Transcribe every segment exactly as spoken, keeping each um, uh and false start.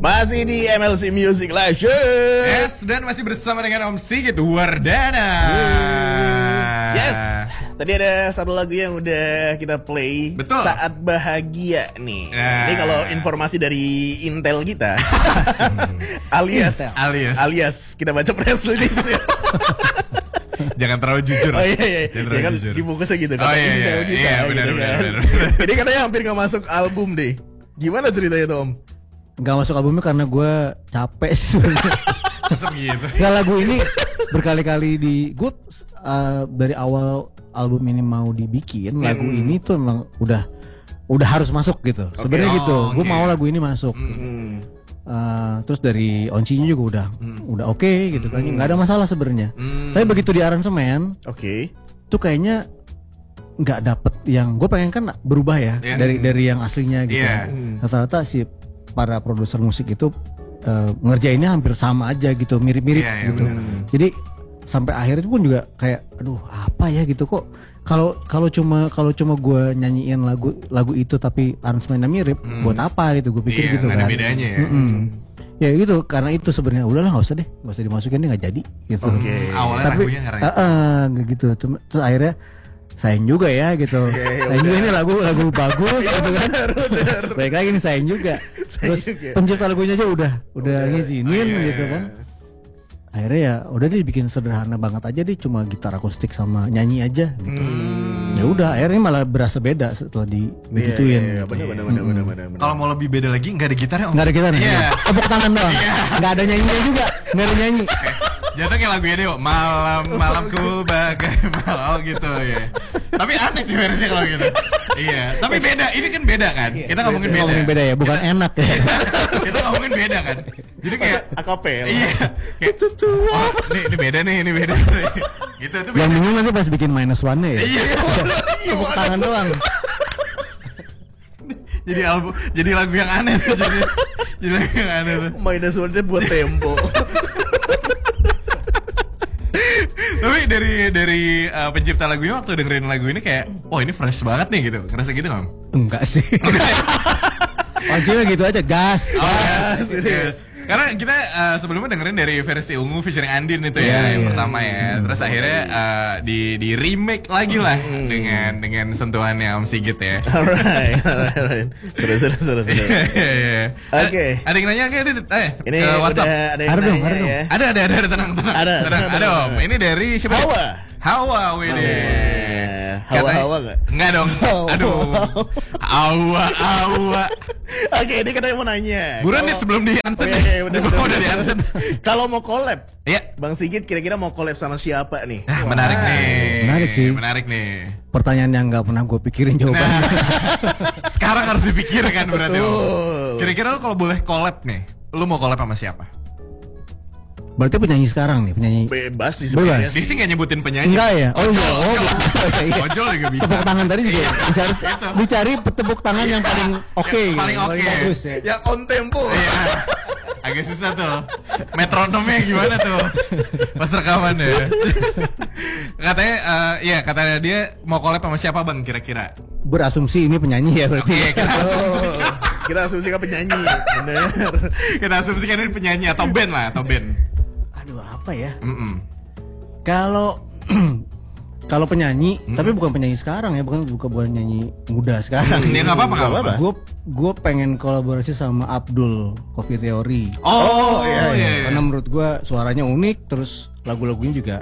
Masih di M L C Music Live Show. Yes, dan masih bersama dengan Om Sigit Wardana. Yes. Tadi ada satu lagu yang udah kita play. Betul. Saat Bahagia nih. Nah. Ini kalau informasi dari Intel kita. alias, Intel. alias alias kita baca press release. Jangan terlalu jujur. Oh iya iya. Jangan Ya terlalu kan jujur. dibungkusnya gitu. Oh Kata iya, Intel iya. kita. Iya, benar, gitu benar, kan. benar, benar. Jadi katanya hampir gak masuk album deh. Gimana ceritanya tuh Om? Gak masuk albumnya karena gue capek sih sebenarnya. Masa gitu. Gak, lagu ini berkali-kali di gue uh, dari awal album ini mau dibikin, lagu Hmm. ini tuh emang udah udah harus masuk gitu. Sebenarnya Oh, gitu. Gue oke. mau lagu ini masuk. Hmm. Uh, terus dari oncinya juga udah Hmm. udah oke okay, gitu kan. Nggak ada masalah sebenarnya. Hmm. Tapi begitu di aransemen Oke. tuh kayaknya nggak dapet yang gue pengen kan berubah ya Yeah. dari dari yang aslinya gitu. Yeah. Hmm. Rata-rata si para produser musik itu uh, ngerjainnya hampir sama aja gitu, mirip-mirip Iya, iya, gitu. benar. Jadi sampai akhirnya pun juga kayak aduh apa ya gitu kok kalau kalau cuma kalau cuma gue nyanyiin lagu lagu itu tapi aransemennya mirip, Hmm. buat apa gitu gue pikir Iya, gitu nggak kan. ada bedanya ya. Mm-mm. Ya gitu, karena itu sebenarnya udahlah nggak usah deh, nggak usah dimasukin deh, nggak jadi gitu. Oke. Awalnya Tapi lagunya ngarang. uh, uh, nggak gitu. Cuma, terus akhirnya sayang juga ya gitu. Ya, Sayang juga ini lagu lagu bagus gitu kan. Baik lagi nih sayang juga. Terus juga. pencipta lagunya aja udah udah ngizinin Oh, iya, gitu iya. kan. Akhirnya ya udah deh bikin sederhana banget aja deh, cuma gitar akustik sama nyanyi aja gitu. Hmm. Ya udah akhirnya malah berasa beda setelah di digituin. Iya, iya, benar benar benar benar benar. Kalau mau lebih beda lagi nggak ada gitarnya Om. Nggak ada gitar nih. Iya. Tepuk tangan doang. Nggak ada nyanyinya juga. Nggak ada nyanyi. Jatuh kayak lagu ini kok, malam malamku bagai malam gitu ya. Tapi aneh sih versinya kalau gitu. Iya, tapi beda. Ini kan beda kan? Kita ngomongin beda. Ngomongin beda ya, bukan enak ya. Kita ngomongin beda kan? Jadi kayak akapel. iya. Kayak, oh, ini, ini beda nih, ini beda nih. Gitu itu Yang beda. bingung nanti pas bikin minus one-nya ya. Iya. Tepuk tangan doang. Jadi album, jadi lagu yang aneh tuh jadi. Jadi lagu yang aneh tuh. Minus one buat tempo. Tapi dari dari uh, pencipta lagunya waktu dengerin lagu ini kayak, oh ini fresh banget nih gitu. Ngerasa gitu nggak? Enggak sih. Kuncinya gitu aja, gas. Oh, Yes, yes, yes. Karena kita uh, sebelumnya dengerin dari versi ungu featuring Andin itu ya, Iya, yang iya. pertama ya. Terus akhirnya uh, di di remake lagi lah dengan dengan sentuhannya Om Sigit ya. Alright, alright, alright. Seru, seru, seru, seru. Iya, iya, iya. Oke. Ada ada yang nanya nggak? Dit? Eh, Ini ke WhatsApp. udah ada yang Ada dong, nanya ada dong. ya. Ada, ada, ada, ada, tenang, tenang. Ada, tenang. tenang, Ada tenang, Om. tenang. Ini dari siapa? Hawa. Hawa, Widi. Eh, Hawa-hawa nggak? Enggak dong. Hawa. Aduh. Hawa, Hawa. Oke, ini katanya mau nanya. Buruan Kalau- nih sebelum di Oh, answer. iya, iya, udah, udah, udah di udah. answer. Kalau mau collab, Iya. Bang Sigit kira-kira mau collab sama siapa nih? Nah, menarik nih. menarik sih. Menarik nih. Pertanyaan yang nggak pernah gue pikirin jawabannya. Nah, sekarang harus dipikirkan berarti. Om. Betul. Kira-kira lu kalau boleh collab nih, lu mau collab sama siapa? Berarti penyanyi sekarang nih, penyanyi. Bebas sih sebenarnya. Dia sih nggak nyebutin penyanyi. Enggak ya? Oh iya, oh Ojol. bisa. Iya. Ojol juga bisa. Tepuk tangan tadi juga dicari, Itu. dicari tepuk tangan yang paling oke, Yang paling gitu, oke. bagus ya. Yang on tempo. Iya. Agak susah tuh. Metronomnya gimana tuh? Pas rekaman ya. Katanya eh ya katanya dia mau collab sama siapa Bang kira-kira? Berasumsi ini penyanyi ya berarti. Oke, kita Oh, kita asumsikan penyanyi. Bener. kita asumsikan ini penyanyi atau band lah, atau band. Aduh apa ya? Mm-mm. Kalau kalau penyanyi, tapi bukan penyanyi sekarang ya, bukan bukan bukan penyanyi muda sekarang. Ya nggak apa-apa, nggak apa-apa. Gue gue pengen kolaborasi sama Abdul Coffee Theory. Oh, iya, iya. Karena menurut gue suaranya unik, terus lagu-lagunya juga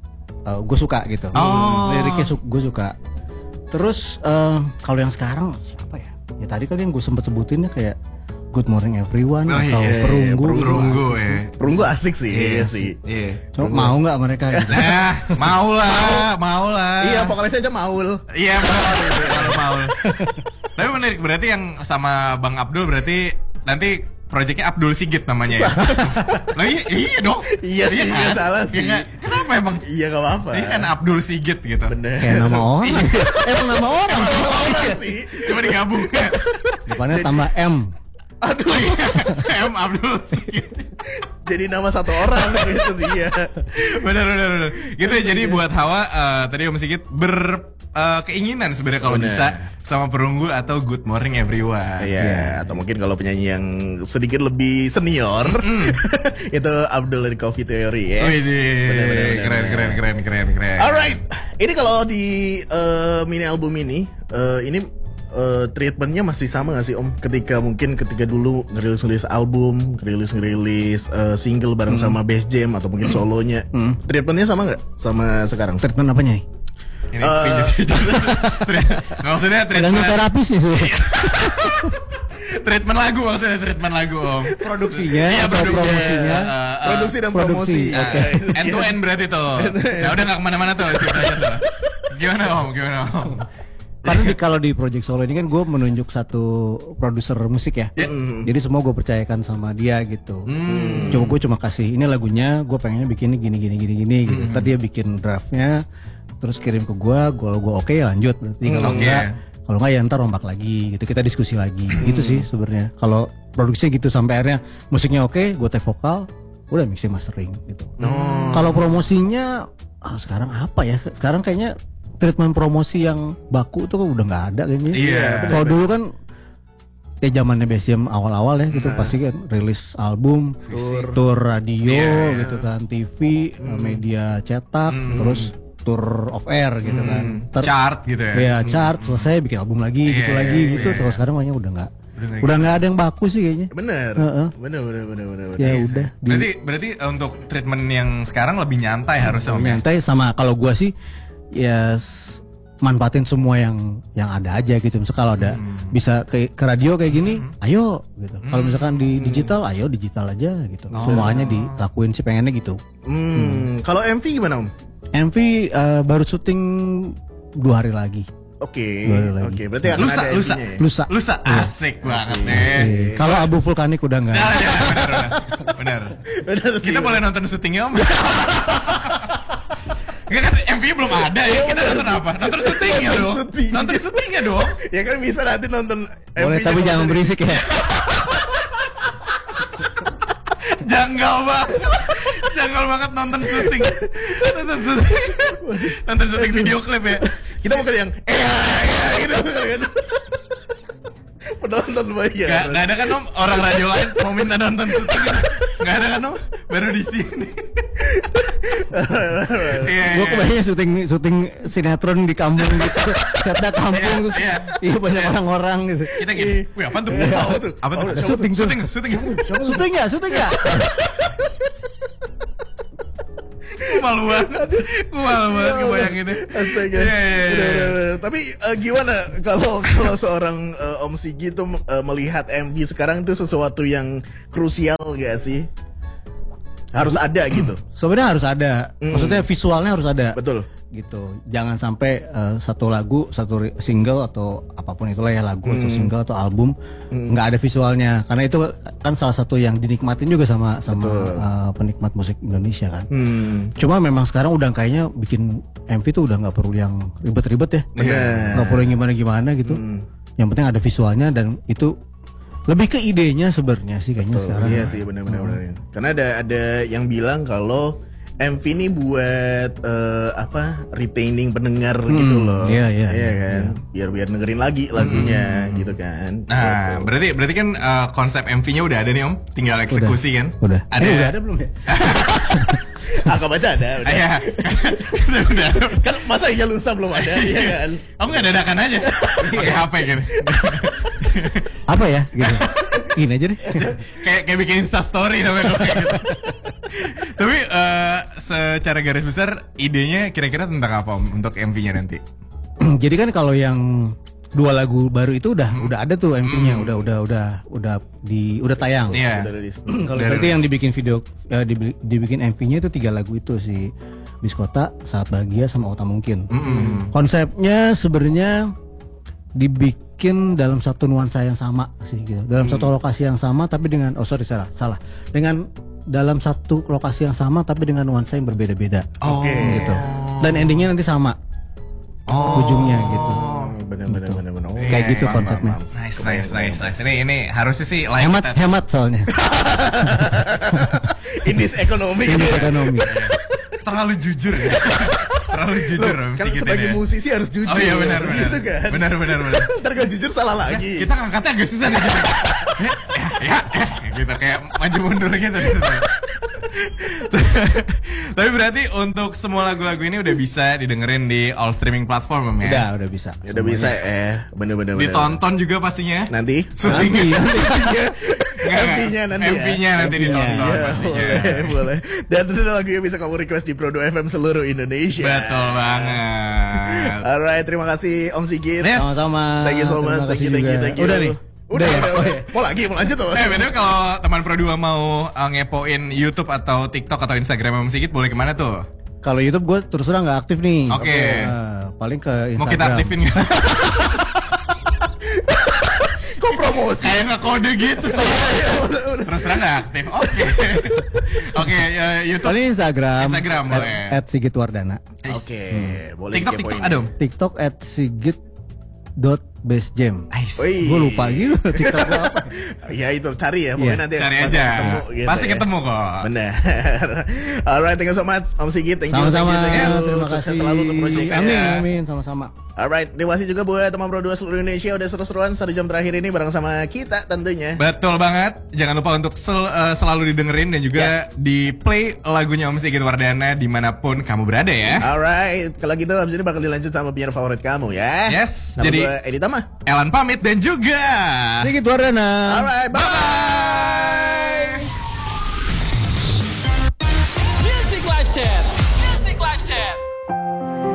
gue suka gitu. Oh. Liriknya su- gue suka. Terus eh, kalau yang sekarang siapa ya? Ya tadi kan yang gue sempet sebutin ya kayak Good Morning Everyone Oh, atau iya. Perunggu. Perunggu ya. Perunggu asik sih, iya sih. Iya. Cuma mau nggak mereka gitu? Nah, mau lah, mau lah. Iya, vokalisnya aja Maul. Iya, mau gitu, kalau mau. Tapi menarik berarti yang sama Bang Abdul berarti nanti proyeknya Abdul Sigit namanya ya. Lah iya, iya dong. Iya sih, nggak salah Iya sih. nggak? Kenapa emang? Iya, gak apa-apa. Ini kan Abdul Sigit gitu. Bener. Kayak nama orang. Emang nama orang. Orang sih. Cuma digabung. Depannya tambah M. Aduh, M Abdul Sigit. jadi nama satu orang itu dia. Benar benar benar. Gitu ya, jadi buat Hawa eh, tadi Om Sigit ber uh, keinginan sebenarnya kalau Bener. bisa sama Perunggu atau Good Morning Everyone. Iya, yeah. Atau mungkin kalau penyanyi yang sedikit lebih senior, itu Abdul dari Coffee Theory ya. Wih, Bener, bener, bener, keren, bener. keren, keren, keren, keren. Alright, ini kalau di uh, mini album ini, uh, ini uh, treatmentnya masih sama gak sih Om? Ketika mungkin ketika dulu ngerilis-ngerilis album, ngerilis-ngerilis uh, single bareng Hmm. sama bass jam atau mungkin solonya, treatmentnya sama nggak sama sekarang? Treatment apanya nih? Ini Uh, pijat-pijat. Nggak, maksudnya Tergantung treatment, terapis nih sebenarnya. treatment lagu maksudnya treatment lagu Om. Produksinya Iya, atau produksi. promosinya. Uh, uh, Produksi dan produksi, promosi. oke. Ah, End to end berarti tuh. Nah udah nggak kemana-mana tuh, siap aja tuh. Gimana Om? Gimana Om? Karena di, kalau di Project Solo ini kan gue menunjuk satu produser musik ya. Jadi semua gue percayakan sama dia gitu. Coba gue cuma kasih ini lagunya, gue pengennya bikinnya gini gini gini gini gitu. Tadi dia bikin draftnya, terus kirim ke gue. Kalau gue oke ya lanjut. Berarti kalau Oke. enggak, kalau enggak ya ntar rombak lagi gitu. Kita diskusi lagi. Gitu sih sebenarnya. Kalau produksinya gitu sampai akhirnya musiknya oke, gue take vokal, udah mixing mastering gitu. Kalau promosinya ah, sekarang apa ya? Sekarang kayaknya treatment promosi yang baku tuh udah nggak ada kayaknya. Iya, Kalau dulu kan ya zamannya B S M awal-awal ya gitu pasti kan rilis album, tour radio Iya. gitu kan, T V, media cetak, terus tour of air gitu kan. Ter- Chart gitu ya. ya chart selesai bikin album lagi gitu Iya, lagi iya, gitu. iya. Kalau sekarang kayaknya udah nggak, Udah nggak udah nggak ada yang baku sih kayaknya. Bener, Heeh. bener, bener, bener, bener, bener. Ya udah. di- Berarti berarti uh, untuk treatment yang sekarang lebih nyantai harusnya Om ya. nyantai sama kalau gua sih ya s- manfaatin semua yang yang ada aja gitu. Misal kalau ada bisa ke, ke radio kayak gini, ayo gitu. Kalau misalkan di digital, ayo digital aja gitu. Semuanya dilakuin sih pengennya gitu. Hmm, kalau M V gimana Om? M V eh, baru syuting dua hari lagi. Oke, Boleh lagi. oke. Berarti akan Lusa, ada lusa. M V-nya ya? Lusa. Lusa asik banget nih. Eh, Kalau abu vulkanik udah nggak. Nah, ya, benar, benar, benar. Bener sih, Kita bener. boleh nonton syutingnya Om. Enggak kan M V belum ada ya. Kita nonton apa? Nonton syutingnya Nonton dong. syuting. Nonton syutingnya dong. Ya kan bisa nanti nonton Boleh M V-nya tapi kalau jangan dari- berisik ya. Janggal banget. Janggal banget nonton syuting. Nonton syuting. Nonton syuting video klip ya. Kita bukan yang eh eh gitu kan. Penonton bayar. Gak, gak ada kan Om orang radio lain mau minta nonton syuting gitu. Gak ada kan Om, baru di sini. Iya, Gue iya. kebayangnya syuting syuting sinetron di kampung gitu. Setnya kampung Iya, terus iya. iya banyak orang-orang gitu. Kita gini, wih apa tuh? Iya, apa tuh? Apa tuh? Ada syuting tuh. Syuting, syuting. Syuting ya, syuting ya. Gue malu banget. Gue malu banget kebayanginnya. Astaga. Iya, iya, iya. Bener, bener, bener. Tapi eh, gimana kalau kalau seorang eh, Om Sigi tuh eh, melihat M V sekarang itu sesuatu yang krusial gak sih? Harus ada gitu. Sebenarnya harus ada. Maksudnya visualnya harus ada. Betul. Gitu. Jangan sampai eh, satu lagu, satu ri- single atau apapun itulah ya lagu atau single atau album nggak ada visualnya. Karena itu kan salah satu yang dinikmatin juga sama sama eh, penikmat musik Indonesia kan. Hmm. Cuma memang sekarang udah kayaknya bikin M V tuh udah nggak perlu yang ribet-ribet ya. Bener. Nggak perlu yang gimana-gimana gitu. Yang penting ada visualnya dan itu lebih ke idenya sebenarnya sih kayaknya sekarang. Iya sih benar-benar. benar. Karena ada ada yang bilang kalau M V ini buat eh, apa retaining pendengar gitu loh. iya, iya, Iya iya, kan. Biar biar dengerin lagi lagunya gitu kan. Nah, berarti berarti kan uh, konsep M V-nya udah ada nih Om, tinggal eksekusi kan? Udah. Ada. Eh, udah ada belum ya? Ah, kau baca ada udah. Iya. Udah. Kan masa iya lusa belum ada ya kan. Aku nggak dadakan aja, pakai H P gitu. Apa ya? Gitu. Gini aja deh. kayak kayak bikin Insta story namanya kalau kayak gitu. Tapi eh, secara garis besar idenya kira-kira tentang apa Om untuk M V-nya nanti? Jadi kan kalau yang dua lagu baru itu udah udah ada tuh M V-nya, udah udah udah udah di udah tayang. Iya. Udah rilis. Kalau Udah berarti rilis. yang dibikin video eh, dibi- dibikin M V-nya itu tiga lagu itu si Biskota, Saat Bahagia sama Otak Mungkin. Konsepnya sebenarnya dibikin dalam satu nuansa yang sama sih gitu. Dalam satu lokasi yang sama tapi dengan oh sorry salah salah. Dengan dalam satu lokasi yang sama tapi dengan nuansa yang berbeda-beda. Oke. Gitu. Dan endingnya nanti sama. Ujungnya gitu. Benar-benar benar-benar. Oh, Kayak gitu paham, konsepnya. paham, paham. Nice, nice, nice, nice. Ini ini harusnya sih live Hemat kita. hemat soalnya. Indis ekonomi. Ini ekonomi. Terlalu jujur ya. Terlalu jujur Om Kan Sigit sebagai ini ya. musisi harus jujur. Oh iya benar benar. Gitu kan. Benar benar benar. Ntar gak jujur salah lagi. Kita ngangkatnya agak susah nih gitu. Ya, ya, ya, gitu kayak maju mundur gitu. gitu. Tapi berarti untuk semua lagu-lagu ini udah bisa didengerin di all streaming platform Om ya. Udah, udah bisa. Ya udah bisa eh bener-bener. Ditonton juga pastinya. Nanti. Syutingnya. M V-nya nanti ya. M V-nya nanti ditonton Iya, pastinya. boleh, boleh. Dan itu lagu yang bisa kamu request di Prodo F M seluruh Indonesia. Betul banget. Alright, terima kasih Om Sigit. Yes. Sama-sama. Thank you so Terima much. Thank you, kasih thank you, juga. thank you. Udah nih. Udah, Udah ya? udah, Oh, udah. iya. Mau lagi, mau lanjut tuh. Eh bener kalau teman Pro dua mau uh, ngepoin YouTube atau TikTok atau Instagram Om Sigit boleh kemana tuh? Kalau YouTube gue terus terang nggak aktif nih. Oke. Nah, paling ke Instagram. Mau kita aktifin nggak? Kok promosi? Kayak nggak kode gitu sih. Terus terang nggak aktif. Oke. Oke uh, YouTube. Paling Instagram. Instagram at, boleh. at Sigit Wardana. Oke, boleh TikTok dikepoin. TikTok ada Om. TikTok at Sigit dot basejam. Nice. Wih. Gue lupa gitu TikTok gua apa. Ya itu cari ya, pokoknya Iya. nanti Cari pasti aja. ketemu gitu Pasti ya. ketemu kok. Benar. Alright, thank you so much Om Sigit. Thank you. Sama-sama. Thank you, thank you. Terima Sukses kasih. selalu untuk proyeknya. Amin, amin. Sama-sama. Alright, terima kasih juga buat teman Pro dua seluruh Indonesia udah seru-seruan satu jam terakhir ini bareng sama kita tentunya. Betul banget. Jangan lupa untuk sel- uh, selalu didengerin dan juga Yes. di play lagunya Om Sigit Wardana dimanapun kamu berada ya. Alright, kalau gitu abis ini bakal dilanjut sama penyiar favorit kamu ya. Yes, Nama jadi- gue Edi Tama. Elan pamit dan juga Sigit Wardana. Alright, bye. bye.